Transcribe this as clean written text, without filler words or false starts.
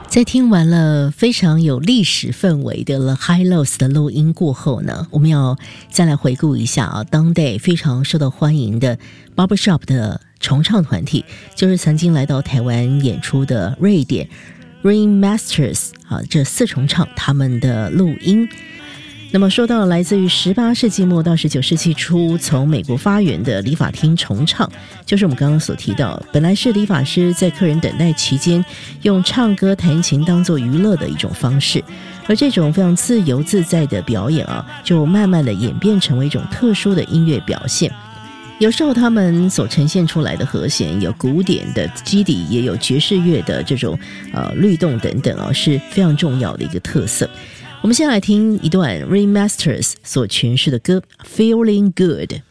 在听完了非常有历史氛围的 The Hi-Lo's 的录音过后呢，我们要再来回顾一下当代非常受到欢迎的 Barbershop 的重唱团体，就是曾经来到台湾演出的瑞典 Ringmasters 这四重唱他们的录音。那么说到来自于18世纪末到19世纪初从美国发源的理发厅重唱，就是我们刚刚所提到，本来是理发师在客人等待期间用唱歌弹琴当作娱乐的一种方式，而这种非常自由自在的表演就慢慢的演变成为一种特殊的音乐表现。有时候他们所呈现出来的和弦有古典的基底，也有爵士乐的这种律动等等是非常重要的一个特色。我们先来听一段 Ringmasters 所诠释的歌 Feeling Good。